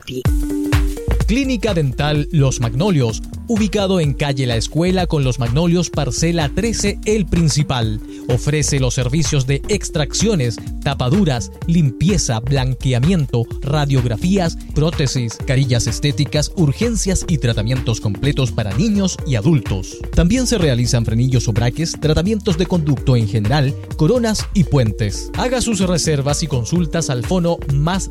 ti. Clínica Dental Los Magnolios, ubicado en calle La Escuela con Los Magnolios, parcela 13, El Principal. Ofrece los servicios de extracciones, tapaduras, limpieza, blanqueamiento, radiografías, prótesis, carillas estéticas, urgencias y tratamientos completos para niños y adultos. También se realizan frenillos o braques, tratamientos de conducto en general, coronas y puentes. Haga sus reservas y consultas al fono más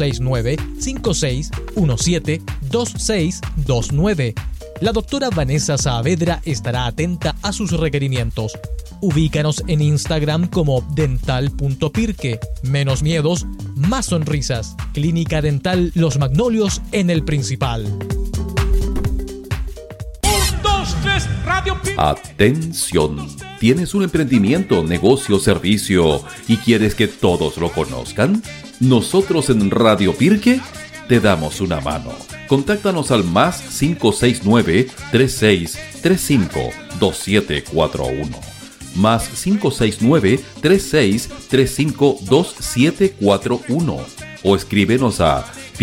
569-5617-2629. La doctora Vanessa Saavedra estará atenta a sus requerimientos. Ubícanos en Instagram como dental.pirque. Menos miedos, más sonrisas. Clínica Dental Los Magnolios en El Principal. 1, 2, 3, Radio Pirque. Atención. ¿Tienes un emprendimiento, negocio, servicio y quieres que todos lo conozcan? Nosotros en Radio Pirque te damos una mano. Contáctanos al más 569-3635-2741. Más 569-3635-2741. O escríbenos a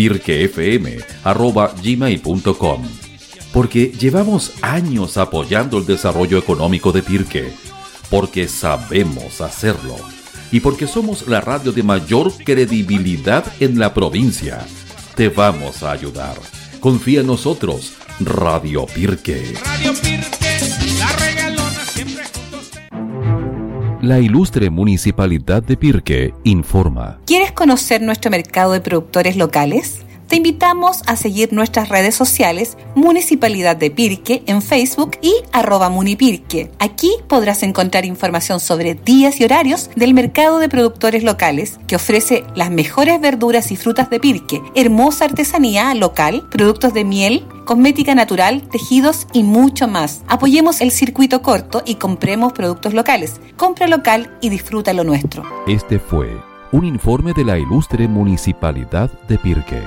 pirquefm@gmail.com. Porque llevamos años apoyando el desarrollo económico de Pirque. Porque sabemos hacerlo. Y porque somos la radio de mayor credibilidad en la provincia. Te vamos a ayudar. Confía en nosotros, Radio Pirque. Radio Pirque, la regalona siempre juntos. La ilustre Municipalidad de Pirque informa. ¿Quieres conocer nuestro mercado de productores locales? Te invitamos a seguir nuestras redes sociales Municipalidad de Pirque en Facebook y @munipirque. Aquí podrás encontrar información sobre días y horarios del mercado de productores locales que ofrece las mejores verduras y frutas de Pirque, hermosa artesanía local, productos de miel, cosmética natural, tejidos y mucho más. Apoyemos el circuito corto y compremos productos locales. Compra local y disfruta lo nuestro. Este fue un informe de la ilustre Municipalidad de Pirque.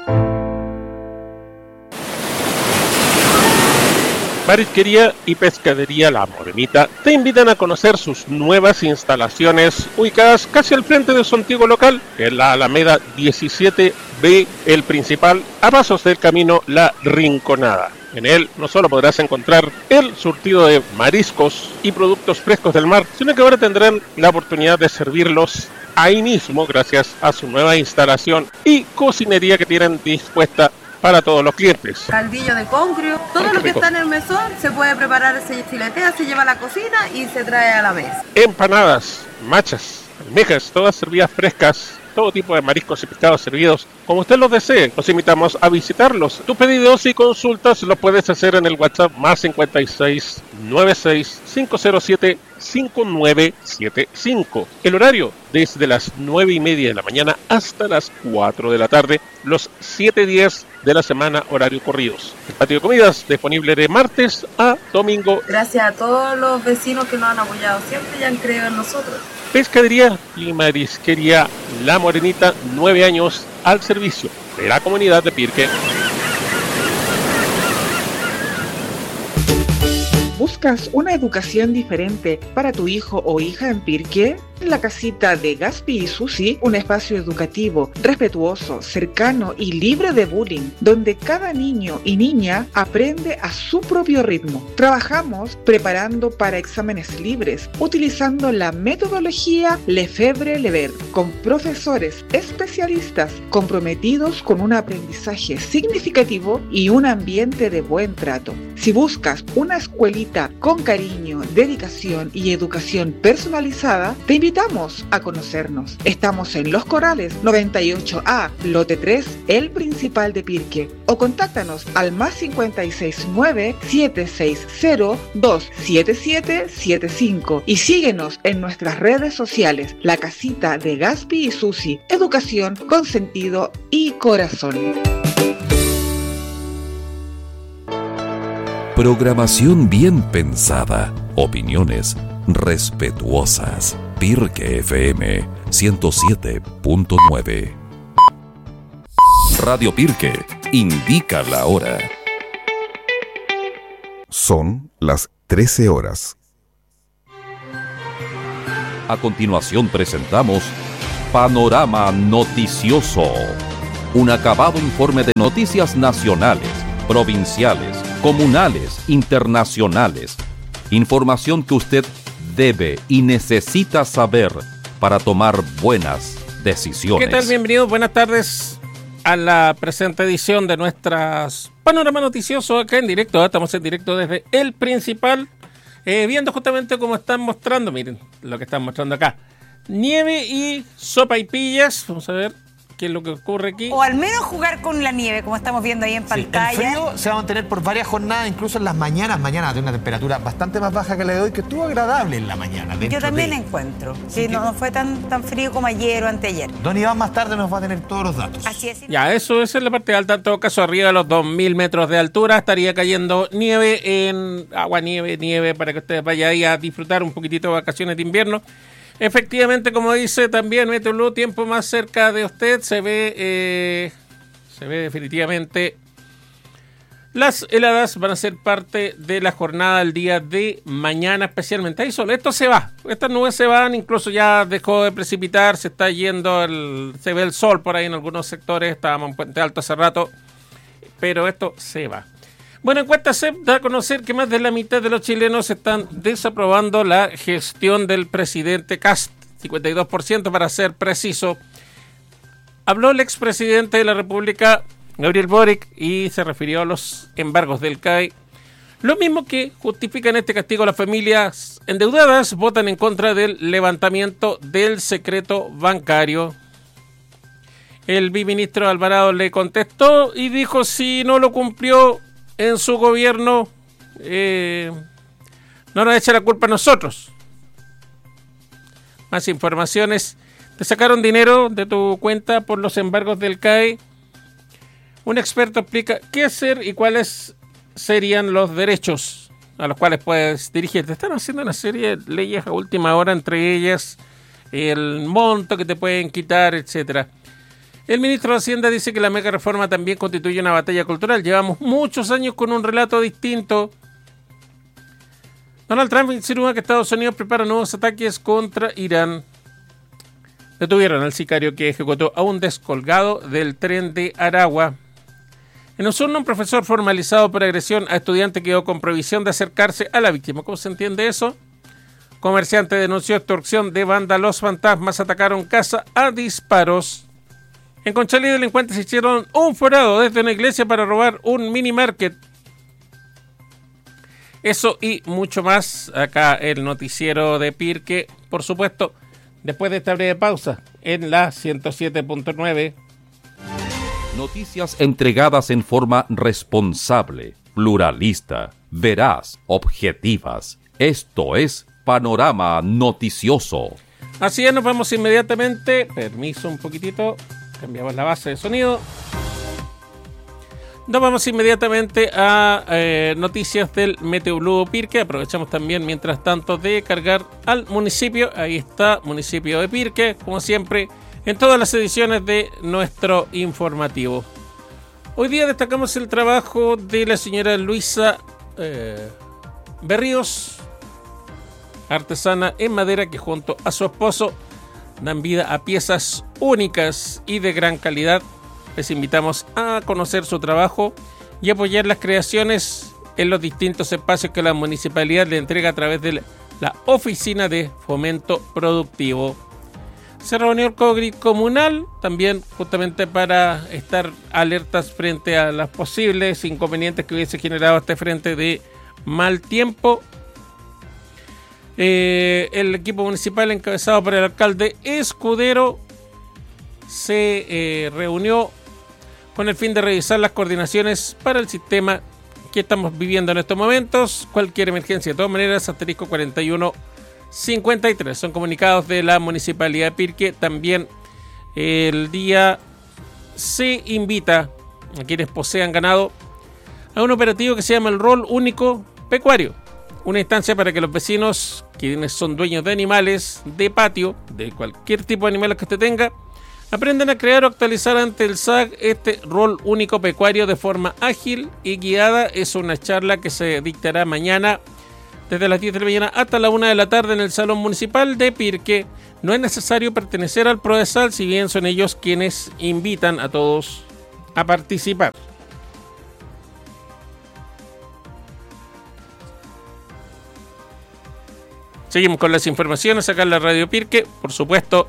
Marisquería y Pescadería La Morenita te invitan a conocer sus nuevas instalaciones ubicadas casi al frente de su antiguo local, en la Alameda 17B, El Principal, a pasos del camino La Rinconada. En él no solo podrás encontrar el surtido de mariscos y productos frescos del mar, sino que ahora tendrán la oportunidad de servirlos ahí mismo gracias a su nueva instalación y cocinería que tienen dispuesta para todos los clientes. Caldillo de congrio, todo lo que está en el mesón se puede preparar, se filetea, se lleva a la cocina y se trae a la mesa. Empanadas, machas, almejas, todas servidas frescas, todo tipo de mariscos y pescados servidos como usted los desee. Los invitamos a visitarlos. Tus pedidos y consultas los puedes hacer en el WhatsApp más 56 96 507 5975. El horario desde las 9:30 de la mañana hasta las 4 de la tarde, los 7 días de la semana, horario corridos. El patio de comidas disponible de martes a domingo. Gracias a todos los vecinos que nos han apoyado siempre y han creído en nosotros. Pescadería y Marisquería La Morenita, 9 años al servicio de la comunidad de Pirque. ¿Buscas una educación diferente para tu hijo o hija en Pirque? La casita de Gaspi y Susi, un espacio educativo, respetuoso, cercano y libre de bullying, donde cada niño y niña aprende a su propio ritmo. Trabajamos preparando para exámenes libres, utilizando la metodología Lefebvre-Lever, con profesores especialistas comprometidos con un aprendizaje significativo y un ambiente de buen trato. Si buscas una escuelita con cariño, dedicación y educación personalizada, te invitamos a conocernos. Estamos en Los Corrales 98A, lote 3, El Principal de Pirque, o contáctanos al más 569 760 27775 y síguenos en nuestras redes sociales. La casita de Gaspi y Susi, educación con sentido y corazón. Programación bien pensada, opiniones respetuosas. Pirque FM 107.9. Radio Pirque indica la hora. Son las 13 horas. A continuación presentamos Panorama Noticioso. Un acabado informe de noticias nacionales, provinciales, comunales, internacionales. Información que usted debe y necesita saber para tomar buenas decisiones. ¿Qué tal? Bienvenidos, buenas tardes a la presente edición de nuestras Panorama Noticioso acá en directo. Estamos en directo desde El Principal, viendo justamente cómo están mostrando, miren lo que están mostrando acá. Nieve y sopaipillas, vamos a ver qué es lo que ocurre aquí. O al menos jugar con la nieve, como estamos viendo ahí en pantalla. El frío se va a mantener por varias jornadas, incluso en las mañanas de una temperatura bastante más baja que la de hoy, que estuvo agradable en la mañana. Yo también encuentro. Sí, no fue tan frío como ayer o anteayer. Don Iván más tarde nos va a tener todos los datos. Así es. Ya, eso es en la parte alta. En todo caso, arriba de los 2000 metros de altura estaría cayendo nieve nieve, para que ustedes vayan ahí a disfrutar un poquitito de vacaciones de invierno. Efectivamente, como dice también Meteorológico, tiempo más cerca de usted, se ve definitivamente. Las heladas van a ser parte de la jornada del día de mañana, especialmente. Ahí solo, esto se va, estas nubes se van, incluso ya dejó de precipitar, se está yendo, se ve el sol por ahí en algunos sectores, estábamos en Puente Alto hace rato, pero esto se va. Bueno, encuesta CEP da a conocer que más de la mitad de los chilenos están desaprobando la gestión del presidente Kast, 52% para ser preciso. Habló el expresidente de la República, Gabriel Boric, y se refirió a los embargos del CAE. Lo mismo que justifican este castigo a las familias endeudadas, votan en contra del levantamiento del secreto bancario. El viceministro Alvarado le contestó y dijo si no lo cumplió en su gobierno, no nos echa la culpa a nosotros. Más informaciones. Te sacaron dinero de tu cuenta por los embargos del CAE. Un experto explica qué hacer y cuáles serían los derechos a los cuales puedes dirigirte. Están haciendo una serie de leyes a última hora, entre ellas el monto que te pueden quitar, etcétera. El ministro de Hacienda dice que la mega reforma también constituye una batalla cultural. Llevamos muchos años con un relato distinto. Donald Trump insinúa que Estados Unidos prepara nuevos ataques contra Irán. Detuvieron al sicario que ejecutó a un descolgado del tren de Aragua. En Osorno, un profesor formalizado por agresión a estudiante quedó con prohibición de acercarse a la víctima. ¿Cómo se entiende eso? Comerciante denunció extorsión de banda. Los fantasmas atacaron casa a disparos. En Conchalí, delincuentes hicieron un forado desde una iglesia para robar un mini market. Eso y mucho más acá el noticiero de Pirque, por supuesto, después de esta breve pausa en la 107.9. Noticias entregadas en forma responsable, pluralista, veraz, objetivas. Esto es Panorama Noticioso. Así es, nos vamos inmediatamente. Permiso un poquitito. Cambiamos la base de sonido. Nos vamos inmediatamente a noticias del Meteorológico Pirque. Aprovechamos también, mientras tanto, de cargar al municipio. Ahí está, municipio de Pirque, como siempre, en todas las ediciones de nuestro informativo. Hoy día destacamos el trabajo de la señora Luisa Berríos, artesana en madera, que junto a su esposo dan vida a piezas únicas y de gran calidad. Les invitamos a conocer su trabajo y apoyar las creaciones en los distintos espacios que la municipalidad le entrega a través de la Oficina de Fomento Productivo. Se reunió el COGRI comunal también justamente para estar alertas frente a los posibles inconvenientes que hubiese generado este frente de mal tiempo. El equipo municipal encabezado por el alcalde Escudero se reunió con el fin de revisar las coordinaciones para el sistema que estamos viviendo en estos momentos. Cualquier emergencia, de todas maneras, asterisco 4153. Son comunicados de la Municipalidad de Pirque. También el día se invita a quienes posean ganado a un operativo que se llama el Rol Único Pecuario. Una instancia para que los vecinos, quienes son dueños de animales de patio, de cualquier tipo de animales que usted tenga, aprendan a crear o actualizar ante el SAC este rol único pecuario de forma ágil y guiada. Es una charla que se dictará mañana desde las 10 de la mañana hasta la 1 de la tarde en el Salón Municipal de Pirque. No es necesario pertenecer al Prodesal, si bien son ellos quienes invitan a todos a participar. Seguimos con las informaciones acá en la Radio Pirque, por supuesto.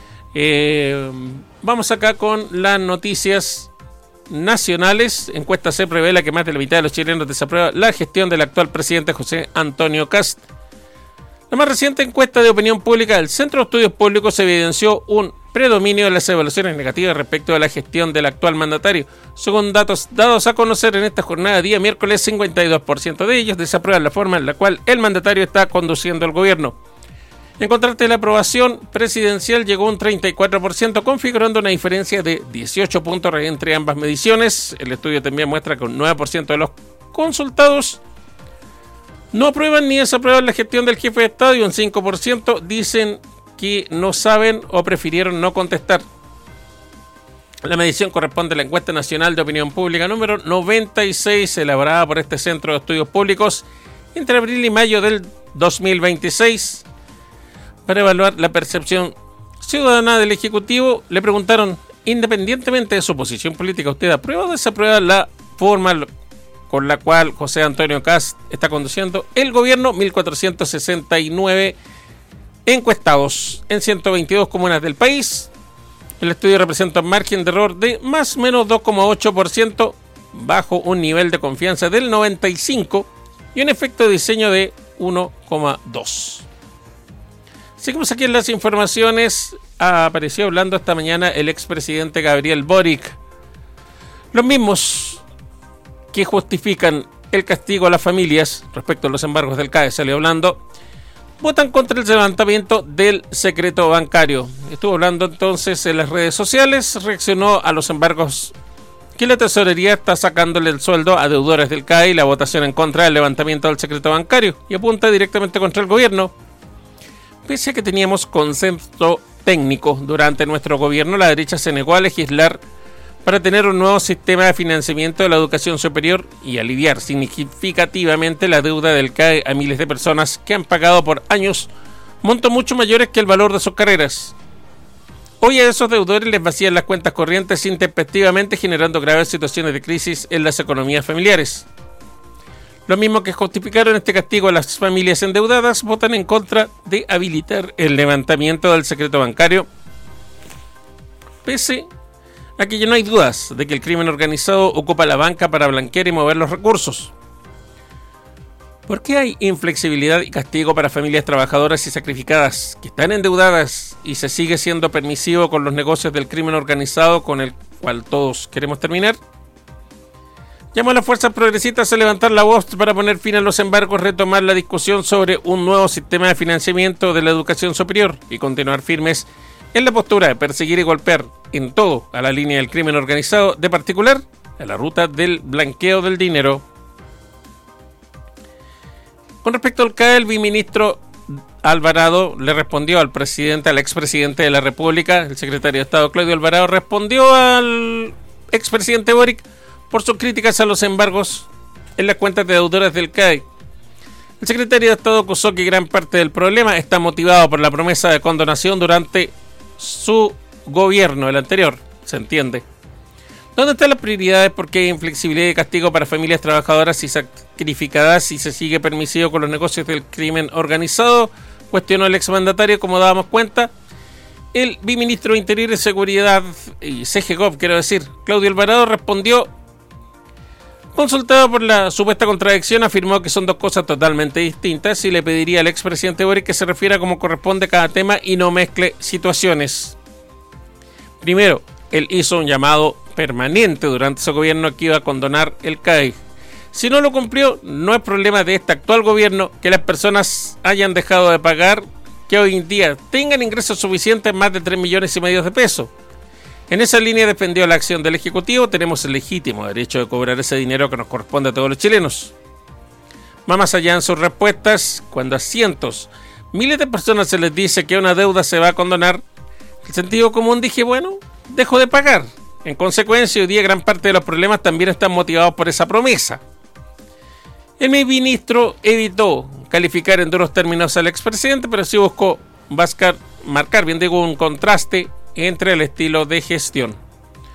Vamos acá con las noticias nacionales. Encuesta CEP revela que más de la mitad de los chilenos desaprueba la gestión del actual presidente José Antonio Kast. La más reciente encuesta de opinión pública del Centro de Estudios Públicos evidenció un predominio de las evaluaciones negativas respecto a la gestión del actual mandatario. Según datos dados a conocer en esta jornada día miércoles, 52% de ellos desaprueban la forma en la cual el mandatario está conduciendo el gobierno. En contraste, la aprobación presidencial llegó a un 34%, configurando una diferencia de 18 puntos entre ambas mediciones. El estudio también muestra que un 9% de los consultados no aprueban ni desaprueban la gestión del jefe de Estado y un 5% dicen que no saben o prefirieron no contestar. La medición corresponde a la encuesta nacional de opinión pública número 96, elaborada por este Centro de Estudios Públicos entre abril y mayo del 2026. Para evaluar la percepción ciudadana del Ejecutivo, le preguntaron, independientemente de su posición política, ¿usted aprueba o desaprueba la forma con la cual José Antonio Kast está conduciendo el gobierno? 1.469 encuestados en 122 comunas del país. El estudio representa un margen de error de más o menos 2,8%, bajo un nivel de confianza del 95% y un efecto de diseño de 1,2%. Seguimos aquí en las informaciones. Apareció hablando esta mañana el expresidente Gabriel Boric. Los mismos que justifican el castigo a las familias respecto a los embargos del CAE, salió hablando, votan contra el levantamiento del secreto bancario. Estuvo hablando entonces en las redes sociales, reaccionó a los embargos que la tesorería está sacándole el sueldo a deudores del CAE y la votación en contra del levantamiento del secreto bancario, y apunta directamente contra el gobierno. Pese a que teníamos consenso técnico durante nuestro gobierno, la derecha se negó a legislar para tener un nuevo sistema de financiamiento de la educación superior y aliviar significativamente la deuda del CAE a miles de personas que han pagado por años montos mucho mayores que el valor de sus carreras. Hoy a esos deudores les vacían las cuentas corrientes intempestivamente, generando graves situaciones de crisis en las economías familiares. Los mismos que justificaron este castigo a las familias endeudadas votan en contra de habilitar el levantamiento del secreto bancario, pese a que ya no hay dudas de que el crimen organizado ocupa la banca para blanquear y mover los recursos. ¿Por qué hay inflexibilidad y castigo para familias trabajadoras y sacrificadas que están endeudadas y se sigue siendo permisivo con los negocios del crimen organizado con el cual todos queremos terminar? Llamo a las fuerzas progresistas a levantar la voz para poner fin a los embargos, retomar la discusión sobre un nuevo sistema de financiamiento de la educación superior y continuar firmes en la postura de perseguir y golpear en todo a la línea del crimen organizado, de particular a la ruta del blanqueo del dinero. Con respecto al CAE, el viceministro Alvarado le respondió al expresidente de la República. El secretario de Estado Claudio Alvarado respondió al expresidente Boric por sus críticas a los embargos en las cuentas de deudores del CAE. El secretario de Estado acusó que gran parte del problema está motivado por la promesa de condonación durante su gobierno, el anterior, se entiende. ¿Dónde están las prioridades? ¿Por qué hay inflexibilidad y castigo para familias trabajadoras y sacrificadas si se sigue permisivo con los negocios del crimen organizado? Cuestionó el exmandatario. Como dábamos cuenta, el viceministro de Interior y Seguridad y CGGOV, quiero decir, Claudio Alvarado, respondió. Consultado por la supuesta contradicción, afirmó que son dos cosas totalmente distintas y le pediría al expresidente Boric que se refiera como corresponde a cada tema y no mezcle situaciones. Primero, él hizo un llamado permanente durante su gobierno que iba a condonar el CAE. Si no lo cumplió, no es problema de este actual gobierno que las personas hayan dejado de pagar, que hoy en día tengan ingresos suficientes, más de 3,5 millones de pesos. En esa línea defendió la acción del Ejecutivo. Tenemos el legítimo derecho de cobrar ese dinero que nos corresponde a todos los chilenos. Más allá en sus respuestas, cuando a cientos, miles de personas se les dice que una deuda se va a condonar, el sentido común dije, bueno, dejo de pagar. En consecuencia, hoy día gran parte de los problemas también están motivados por esa promesa. El ministro evitó calificar en duros términos al expresidente, pero sí buscó marcar un contraste entre el estilo de gestión.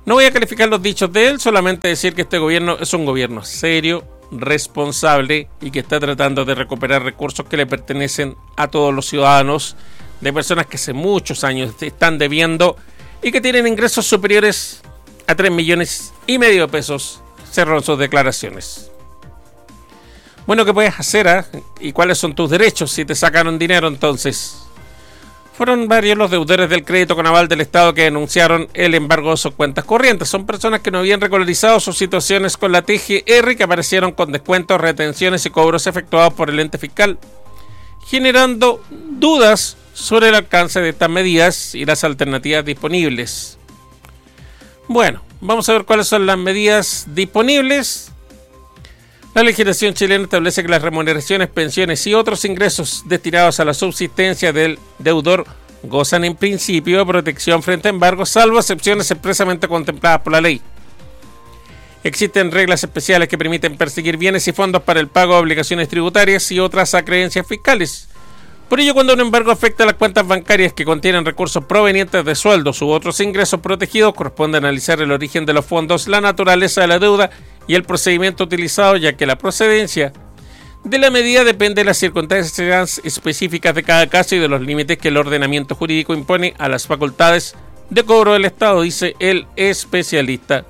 No voy a calificar los dichos de él, solamente decir que este gobierno es un gobierno serio, responsable y que está tratando de recuperar recursos que le pertenecen a todos los ciudadanos, de personas que hace muchos años están debiendo y que tienen ingresos superiores a 3,5 millones de pesos, cerró sus declaraciones. Bueno, ¿qué puedes hacer? ¿Y cuáles son tus derechos si te sacaron dinero entonces? Fueron varios los deudores del crédito con aval del Estado que denunciaron el embargo de sus cuentas corrientes. Son personas que no habían regularizado sus situaciones con la TGR y que aparecieron con descuentos, retenciones y cobros efectuados por el ente fiscal, generando dudas sobre el alcance de estas medidas y las alternativas disponibles. Bueno, vamos a ver cuáles son las medidas disponibles. La legislación chilena establece que las remuneraciones, pensiones y otros ingresos destinados a la subsistencia del deudor gozan en principio de protección frente a embargos, salvo excepciones expresamente contempladas por la ley. Existen reglas especiales que permiten perseguir bienes y fondos para el pago de obligaciones tributarias y otras acreencias fiscales. Por ello, cuando un embargo afecta a las cuentas bancarias que contienen recursos provenientes de sueldos u otros ingresos protegidos, corresponde analizar el origen de los fondos, la naturaleza de la deuda y el procedimiento utilizado, ya que la procedencia de la medida depende de las circunstancias específicas de cada caso y de los límites que el ordenamiento jurídico impone a las facultades de cobro del Estado, dice el especialista.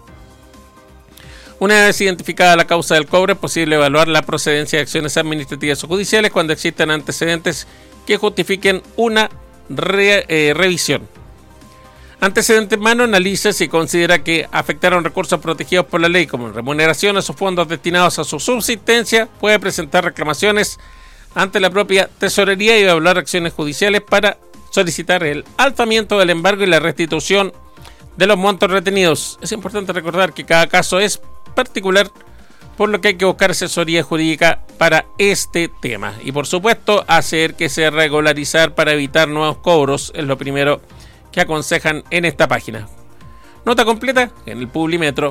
Una vez identificada la causa del cobro, es posible evaluar la procedencia de acciones administrativas o judiciales cuando existen antecedentes que justifiquen una revisión. Antecedente en mano, analiza si considera que afectaron recursos protegidos por la ley, como remuneraciones o fondos destinados a su subsistencia, puede presentar reclamaciones ante la propia tesorería y evaluar acciones judiciales para solicitar el alzamiento del embargo y la restitución de los montos retenidos. Es importante recordar que cada caso es particular, por lo que hay que buscar asesoría jurídica para este tema. Y por supuesto, hacer que se regularizar para evitar nuevos cobros es lo primero que aconsejan en esta página. Nota completa en el Publimetro.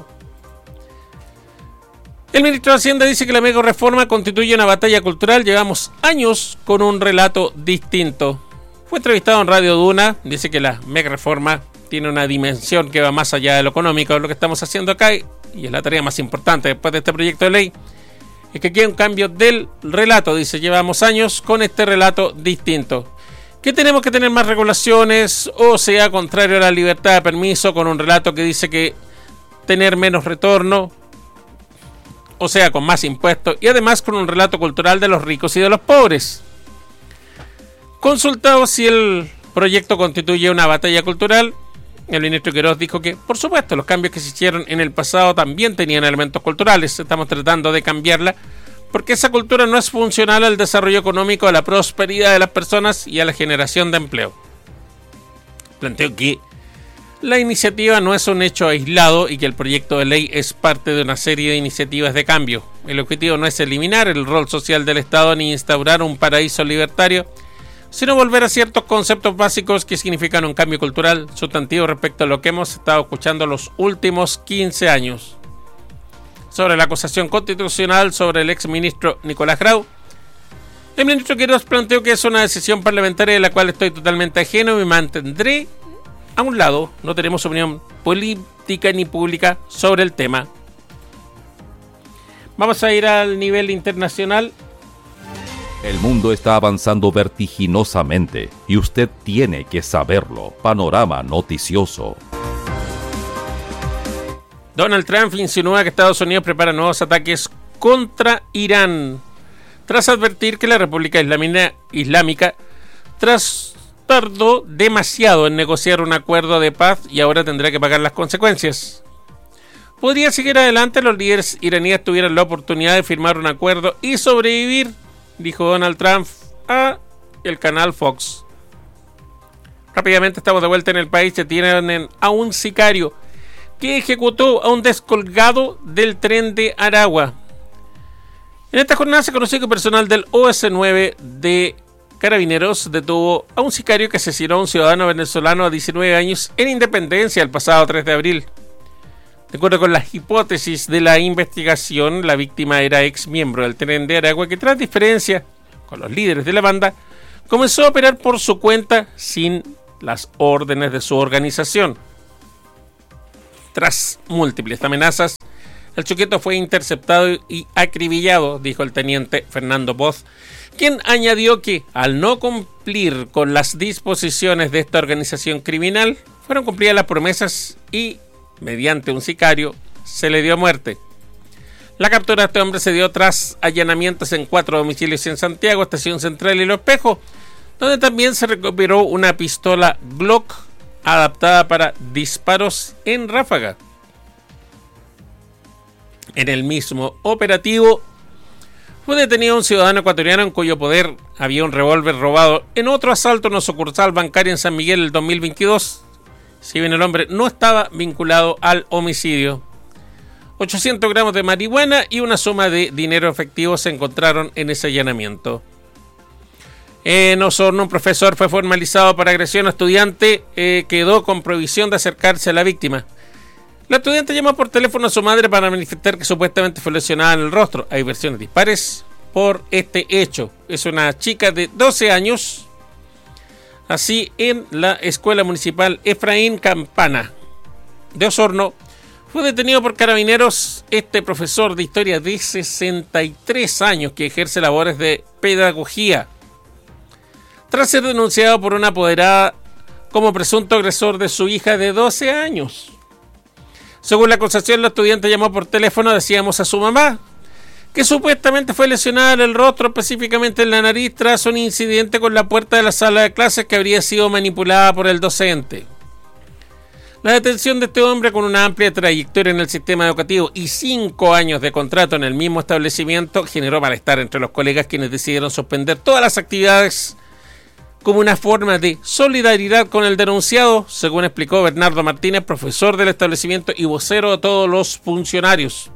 El ministro de Hacienda dice que la mega reforma constituye una batalla cultural. Llevamos años con un relato distinto. Fue entrevistado en Radio Duna. Dice que la mega reforma tiene una dimensión que va más allá de lo económico. Lo que estamos haciendo acá, y es la tarea más importante después de este proyecto de ley, es que quede un cambio del relato. Dice, llevamos años con este relato distinto. ¿Que tenemos que tener más regulaciones o sea contrario a la libertad de permiso, con un relato que dice que tener menos retorno, o sea con más impuestos, y además con un relato cultural de los ricos y de los pobres? Consultado si el proyecto constituye una batalla cultural, el ministro Queiroz dijo que, por supuesto, los cambios que se hicieron en el pasado también tenían elementos culturales. Estamos tratando de cambiarla porque esa cultura no es funcional al desarrollo económico, a la prosperidad de las personas y a la generación de empleo. Planteó que la iniciativa no es un hecho aislado y que el proyecto de ley es parte de una serie de iniciativas de cambio. El objetivo no es eliminar el rol social del Estado ni instaurar un paraíso libertario, sino volver a ciertos conceptos básicos que significan un cambio cultural sustantivo respecto a lo que hemos estado escuchando los últimos 15 años. Sobre la acusación constitucional sobre el exministro Nicolás Grau, el ministro Queiroz planteó que es una decisión parlamentaria de la cual estoy totalmente ajeno y me mantendré a un lado. No tenemos opinión política ni pública sobre el tema. Vamos a ir al nivel internacional. El mundo está avanzando vertiginosamente y usted tiene que saberlo. Panorama noticioso. Donald Trump insinúa que Estados Unidos prepara nuevos ataques contra Irán, tras advertir que la República Islámica tardó demasiado en negociar un acuerdo de paz y ahora tendrá que pagar las consecuencias. Podría seguir adelante, los líderes iraníes tuvieran la oportunidad de firmar un acuerdo y sobrevivir, dijo Donald Trump a el canal Fox. Rápidamente estamos de vuelta en el país. Detienen a un sicario que ejecutó a un descolgado del tren de Aragua. En esta jornada se conoció que personal del OS9 de Carabineros detuvo a un sicario que asesinó a un ciudadano venezolano de 19 años en Independencia el pasado 3 de abril. De acuerdo con las hipótesis de la investigación, la víctima era ex miembro del tren de Aragua que, tras diferencia con los líderes de la banda, comenzó a operar por su cuenta sin las órdenes de su organización. Tras múltiples amenazas, el sujeto fue interceptado y acribillado, dijo el teniente Fernando Boz, quien añadió que, al no cumplir con las disposiciones de esta organización criminal, fueron cumplidas las promesas y, mediante un sicario, se le dio muerte. La captura de este hombre se dio tras allanamientos en 4 domicilios en Santiago, Estación Central y Los Espejos, donde también se recuperó una pistola Glock adaptada para disparos en ráfaga. En el mismo operativo fue detenido un ciudadano ecuatoriano en cuyo poder había un revólver robado en otro asalto en una sucursal bancaria en San Miguel el 2022. Si bien el hombre no estaba vinculado al homicidio. 800 gramos de marihuana y una suma de dinero efectivo se encontraron en ese allanamiento. En Osorno, un profesor fue formalizado por agresión a estudiante, quedó con prohibición de acercarse a la víctima. La estudiante llamó por teléfono a su madre para manifestar que supuestamente fue lesionada en el rostro. Hay versiones dispares por este hecho. Es una chica de 12 años, así en la Escuela Municipal Efraín Campana de Osorno. Fue detenido por carabineros este profesor de historia de 63 años que ejerce labores de pedagogía, tras ser denunciado por una apoderada como presunto agresor de su hija de 12 años. Según la acusación, la estudiante llamó por teléfono, decíamos, a su mamá, que supuestamente fue lesionada en el rostro, específicamente en la nariz, tras un incidente con la puerta de la sala de clases que habría sido manipulada por el docente. La detención de este hombre, con una amplia trayectoria en el sistema educativo y 5 años de contrato en el mismo establecimiento, generó malestar entre los colegas, quienes decidieron suspender todas las actividades como una forma de solidaridad con el denunciado, según explicó Bernardo Martínez, profesor del establecimiento y vocero de todos los funcionarios.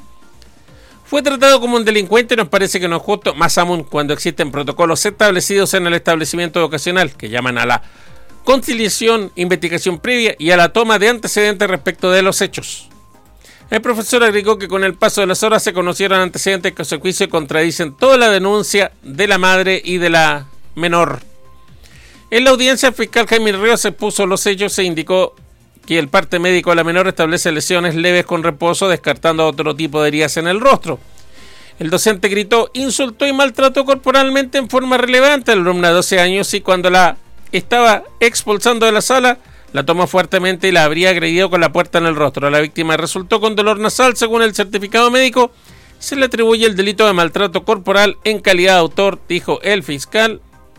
Fue tratado como un delincuente y nos parece que no es justo, más aún cuando existen protocolos establecidos en el establecimiento educacional que llaman a la conciliación, investigación previa y a la toma de antecedentes respecto de los hechos. El profesor agregó que con el paso de las horas se conocieron antecedentes que a su juicio contradicen toda la denuncia de la madre y de la menor. En la audiencia, el fiscal Jaime Ríos expuso los hechos e indicó que el parte médico de la menor establece lesiones leves con reposo, descartando otro tipo de heridas en el rostro. El docente gritó, insultó y maltrató corporalmente en forma relevante a la alumna de 12 años y cuando la estaba expulsando de la sala, la tomó fuertemente y la habría agredido con la puerta en el rostro. La víctima resultó con dolor nasal, según el certificado médico. Se le atribuye el delito de maltrato corporal en calidad de autor, dijo el fiscal.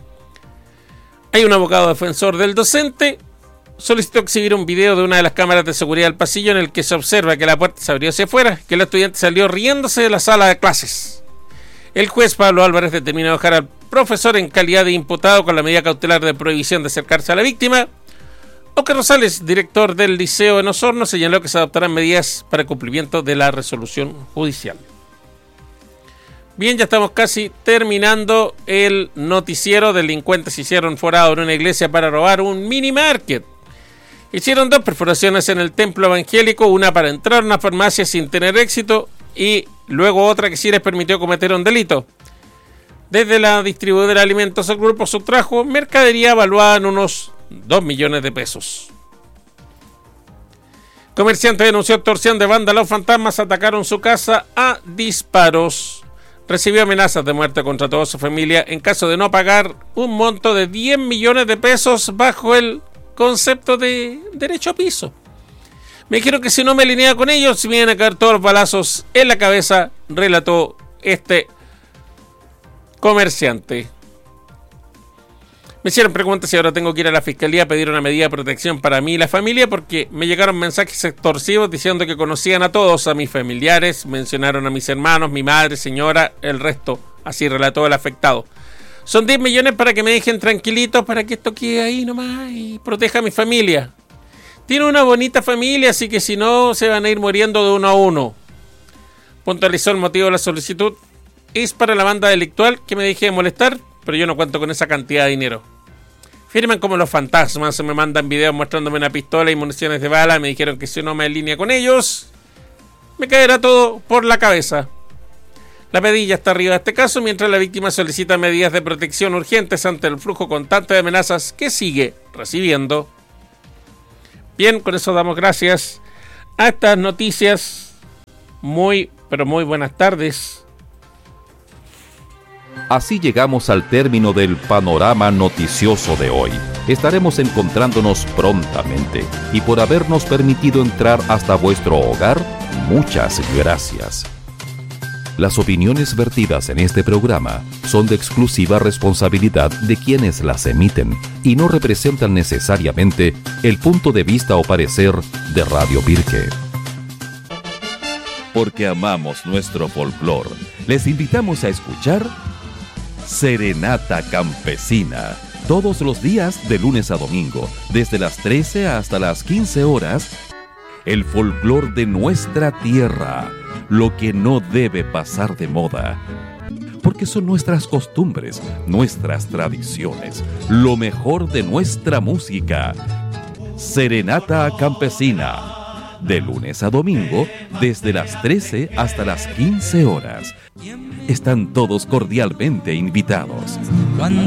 Hay un abogado defensor del docente. Solicitó exhibir un video de una de las cámaras de seguridad del pasillo en el que se observa que la puerta se abrió hacia afuera, que el estudiante salió riéndose de la sala de clases. El juez Pablo Álvarez determinó dejar al profesor en calidad de imputado con la medida cautelar de prohibición de acercarse a la víctima. Oscar Rosales, director del liceo en Osorno, señaló que se adoptarán medidas para el cumplimiento de la resolución judicial. Bien, ya estamos casi terminando el noticiero. Delincuentes hicieron forado en una iglesia para robar un mini market. Hicieron 2 perforaciones en el templo evangélico, una para entrar a una farmacia sin tener éxito y luego otra que sí les permitió cometer un delito. Desde la distribuidora de alimentos, el grupo sustrajo mercadería evaluada en unos 2 millones de pesos. Comerciante denunció extorsión de banda. Los fantasmas atacaron su casa a disparos. Recibió amenazas de muerte contra toda su familia en caso de no pagar un monto de 10 millones de pesos bajo el concepto de derecho a piso. Me dijeron que si no me alineaba con ellos, me iban a caer todos los balazos en la cabeza, relató este comerciante. Me hicieron preguntas si ahora tengo que ir a la fiscalía a pedir una medida de protección para mí y la familia, porque me llegaron mensajes extorsivos diciendo que conocían a todos, a mis familiares, mencionaron a mis hermanos, mi madre, señora, el resto, así relató el afectado. Son 10 millones para que me dejen tranquilitos, para que esto quede ahí nomás y proteja a mi familia. Tiene una bonita familia, así que si no, se van a ir muriendo de uno a uno. Puntualizó el motivo de la solicitud. Es para la banda delictual que me deje de molestar, pero yo no cuento con esa cantidad de dinero. Firman como los fantasmas, me mandan videos mostrándome una pistola y municiones de bala. Me dijeron que si no me alinea con ellos, me caerá todo por la cabeza. La pedilla está arriba de este caso, mientras la víctima solicita medidas de protección urgentes ante el flujo constante de amenazas que sigue recibiendo. Bien, con eso damos gracias a estas noticias, muy buenas tardes. Así llegamos al término del panorama noticioso de hoy. Estaremos encontrándonos prontamente y por habernos permitido entrar hasta vuestro hogar, muchas gracias. Las opiniones vertidas en este programa son de exclusiva responsabilidad de quienes las emiten y no representan necesariamente el punto de vista o parecer de Radio Pirque. Porque amamos nuestro folclor, les invitamos a escuchar Serenata Campesina, todos los días de lunes a domingo, desde las 13 hasta las 15 horas, el folclor de nuestra tierra, lo que no debe pasar de moda, porque son nuestras costumbres, nuestras tradiciones, lo mejor de nuestra música. Serenata Campesina, de lunes a domingo, desde las 13 hasta las 15 horas. Están todos cordialmente invitados.